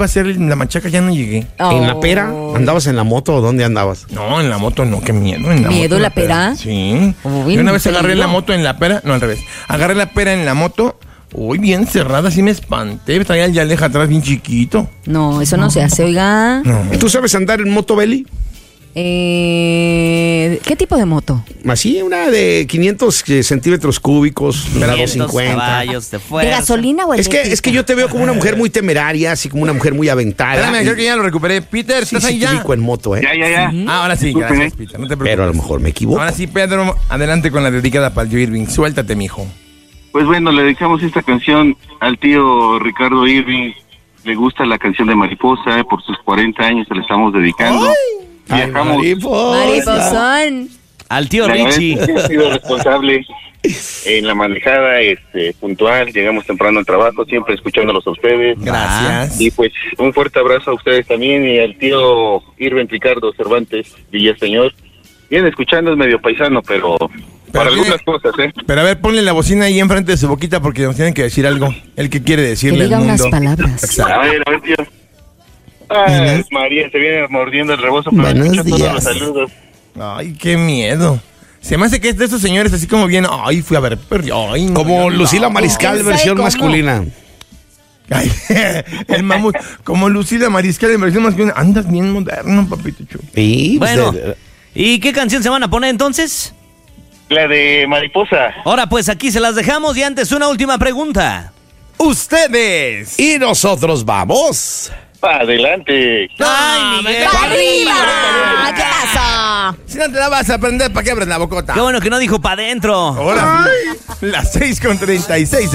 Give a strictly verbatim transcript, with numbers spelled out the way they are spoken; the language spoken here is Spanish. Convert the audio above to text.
a hacer la machaca, ya no llegué. Oh. ¿En la pera? ¿Andabas en la moto o dónde andabas? No, en la moto no, qué miedo. En la ¿Miedo moto, la pera? Sí. Como Yo bien una vez agarré peligro. la moto en la pera, no al revés. Agarré la pera en la moto, uy, bien cerrada, así me espanté. Traía el Yaleja atrás bien chiquito. No, eso no se hace, oiga. No. ¿Tú sabes andar en moto, Beli? Eh, ¿Qué tipo de moto? Así, una de quinientos centímetros cúbicos, grado quinientos cincuenta. caballos de ¿De fuerza. gasolina o Es que, eléctrica? es que yo te veo como una mujer muy temeraria, así como una mujer muy aventada. Espérame, Y- creo que ya lo recuperé. Peter, sí, ¿estás ahí sí, te ya? ubico en moto, ¿eh? Ya, ya, ya. Ah, ahora sí, Disculpe. gracias, Peter. No te preocupes. Pero a lo mejor me equivoco. Ahora sí, Pedro, adelante con la dedicada para el tío Irving. Suéltate, mijo. Pues bueno, le dedicamos esta canción al tío Ricardo Irving. Le gusta la canción de Mariposa, eh, por sus cuarenta años se la estamos dedicando. Ay, Viajamos. mariposa. Mariposón. Al tío La verdad Richie. es que he sido responsable en la manejada, este, puntual. Llegamos temprano al trabajo, siempre escuchándolos a ustedes. Gracias. Y pues un fuerte abrazo a ustedes también y al tío Irving Ricardo Cervantes Villaseñor. Bien, escuchando es medio paisano, pero, para tiene- algunas cosas, ¿eh? Pero a ver, ponle la bocina ahí enfrente de su boquita porque nos tienen que decir algo. El que quiere Que decirle al diga mundo. unas palabras. Exacto. A ver, a ver, tío. Ay, María, se viene mordiendo el rebozo, pero Buenos escucho todos días. los saludos. Ay, qué miedo. Se me hace que es de esos señores así como bien. Ay, fui a ver. Pero, ay, no, Como no, Lucila no. Mariscal, ¿Quién sabe versión cómo? masculina. Ay, el mamut. Como Lucila Mariscal en versión masculina. Andas bien moderno, papito chulo. Sí, pues, Bueno, eh, ¿y qué canción se van a poner entonces? La de Mariposa. Ahora pues aquí se las dejamos y antes una última pregunta. Ustedes. y nosotros vamos. Pa' adelante. ¡Ay, Miguel! ¡Para arriba! ¿Qué pasó? Si no te la vas a aprender, ¿para qué abres la bocota? Qué bueno que no dijo pa' adentro. Ahora, las seis con treinta y seis.